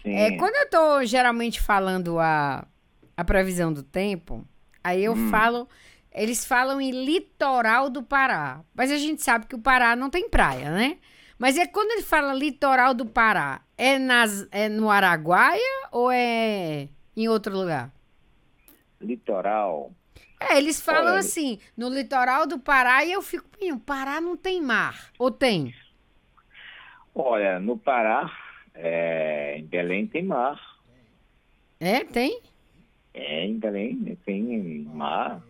sim. Quando eu tô geralmente falando a previsão do tempo, aí eu falo, eles falam em litoral do Pará. Mas a gente sabe que o Pará não tem praia, né? Mas quando ele fala litoral do Pará, é no Araguaia ou é em outro lugar? Litoral. Eles falam Olha, assim, no litoral do Pará, e eu fico, o Pará não tem mar. Ou tem? olha, no Pará, em Belém tem mar. Tem? Em Belém tem mar.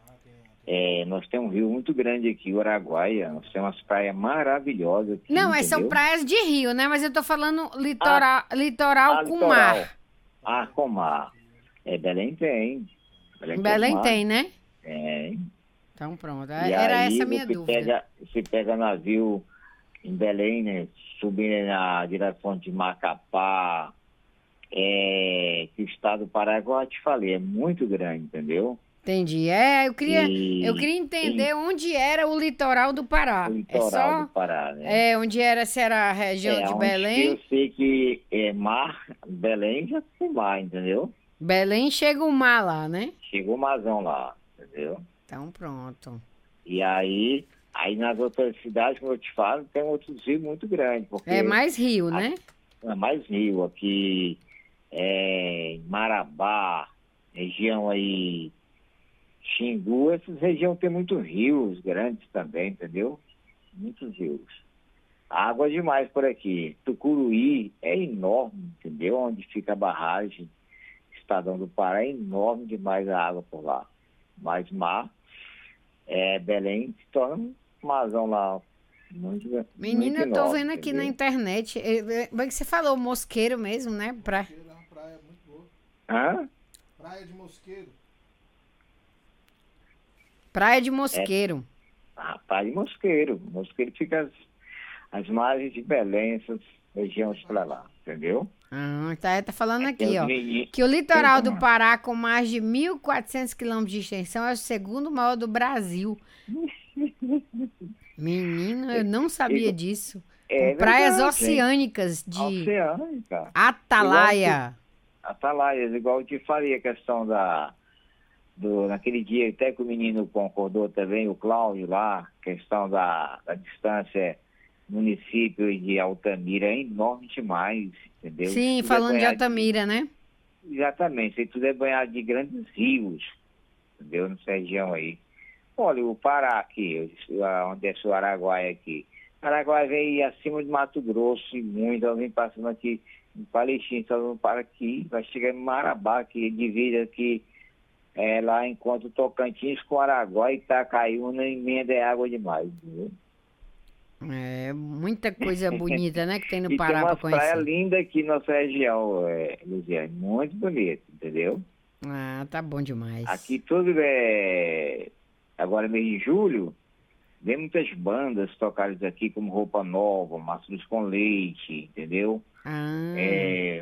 Nós temos um rio muito grande aqui, o Araguaia. Nós temos umas praias maravilhosas aqui, Não, são entendeu? praias de rio, né? Mas eu tô falando Ah, litoral com litoral. mar. Com mar. Belém tem. Belém Em tem os Belém mares. tem, né? Tem. Então pronto. E Era essa aí a minha dúvida. você pega navio em Belém, né? Subindo na direção de Macapá, que o estado do Pará, igual eu te falei, é muito grande, entendeu? Entendi. Eu E queria em entender onde era o litoral do o Pará. É litoral do só Pará, né? onde era, se era a região de Onde que eu Belém. sei que é mar, Belém já tem mar, entendeu? Belém chega o mar lá, né? Chegou o marzão lá, entendeu? Então pronto. E aí nas outras cidades, como eu te falo, tem outros rios muito grandes, É porque mais rio, aqui né? é mais rio, aqui em Marabá, região aí, Xingu, essas regiões tem muitos rios grandes também, entendeu? Muitos rios. Água é demais por aqui. Tucuruí é enorme, entendeu? Onde fica a barragem, Estadão do Pará, é enorme demais a água por lá. Mas mar, Belém se torna um marzão lá, muito, Menina, muito eu tô enorme, vendo aqui na entendeu? internet. Bem que você falou mosqueiro mesmo, né? Mosqueiro é uma praia muito boa. Hã? Praia de Mosqueiro. Praia de É, Mosqueiro. Rapaz, de Mosqueiro. Mosqueiro fica às margens de Belém, essas regiões para lá, entendeu? Tá falando Aí tem aqui, os ó. meninos. Que o Tem litoral do também. Pará, com mais de 1.400 quilômetros de extensão, é o segundo maior do Brasil. Menino, eu não sabia Igual- disso. Com É praias verdade, gente. oceânicas de Oceânica. Igual que Atalaia. Atalaias, igual eu te falei a questão naquele dia, até que o menino concordou também, o Cláudio lá, questão da distância município de Altamira é enorme demais, entendeu? Isso Sim, tudo é falando de banhado de. Altamira, né? Exatamente, isso tudo é banhado de grandes rios, entendeu? Nessa região aí. Olha, o Pará aqui, onde é o Araguaia aqui. Araguaia vem acima de Mato Grosso e muito, ela vem passando aqui em Palestina, só não para aqui, vai chegar em Marabá, que divide aqui lá enquanto Tocantins com Araguaia e Itacaiúna emenda é água demais, entendeu? É muita coisa bonita, né? Que tem no E tem Pará pra umas praias conhecer. lindas aqui na nossa região, Luziane, muito bonito, entendeu? Ah, tá bom demais. Aqui tudo agora mês de julho, vem muitas bandas tocadas aqui, como Roupa Nova, Maços com Leite, entendeu? Ah, É,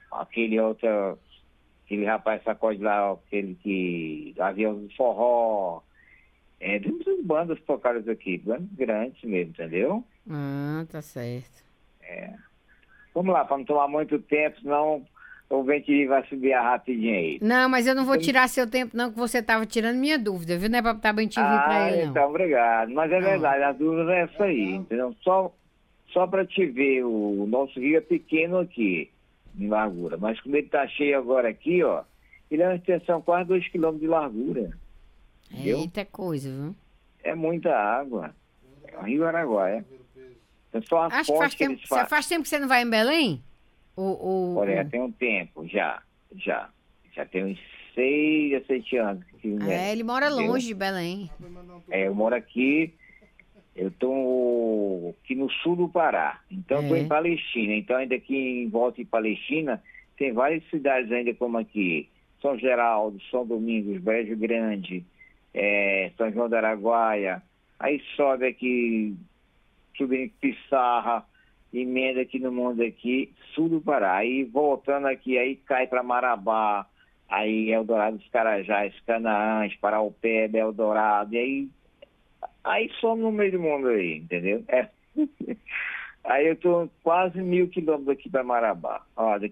aquele rapaz sacode lá, aquele que, Avião do Forró, tem muitas bandas tocadas aqui, bandas grandes mesmo, entendeu? tá certo. Vamos lá, para não tomar muito tempo, senão o vento vai subir rapidinho aí. Não, mas eu não vou tirar seu tempo, não, que você tava tirando minha dúvida, viu? Não é pra botar bem te vir pra ele, não. Então, obrigado. Mas é Pronto. verdade, a dúvida é essa aí, entendeu? Só para te ver, o nosso rio é pequeno aqui, em largura, mas como ele está cheio agora aqui, ó, ele é uma extensão quase 2 quilômetros de largura, entendeu? Eita coisa, viu? É muita água. É o Rio Araguaia. Então, só as Acho que pontes que eles fazem. faz tempo que você não vai em Belém? Olha, já tem um tempo, já. Já tem uns 6 a 7 anos que eu venho, Ele mora entendeu? longe de Belém. Eu moro aqui. Eu estou aqui no sul do Pará, então estou em É. Palestina. Então, ainda aqui em volta de Palestina, tem várias cidades ainda como aqui. São Geraldo, São Domingos, Brejo Grande, São João da Araguaia. Aí sobe aqui, subindo Pissarra, emenda aqui no mundo aqui, sul do Pará. Aí voltando aqui, aí cai para Marabá, aí Eldorado dos Carajás, Canaãs, Paraupeba, Eldorado, e aí some no meio do mundo aí, entendeu? Aí eu tô quase 1.000 quilômetros aqui para Marabá. Ó,